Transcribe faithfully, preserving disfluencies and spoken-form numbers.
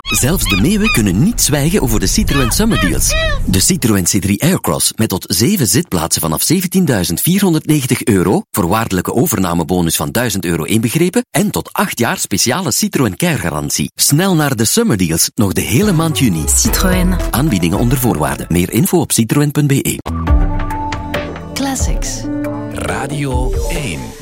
Zelfs de meeuwen kunnen niet zwijgen over de Citroën Summer Deals. De Citroën C drie Aircross met tot zeven zitplaatsen vanaf zeventienduizend vierhonderdnegentig euro, voorwaardelijke overnamebonus van duizend euro inbegrepen en tot acht jaar speciale Citroën Care-garantie. Snel naar de Summer Deals, nog de hele maand juni. Citroën. Aanbiedingen onder voorwaarden. Meer info op citroen punt be. Classics. Radio één.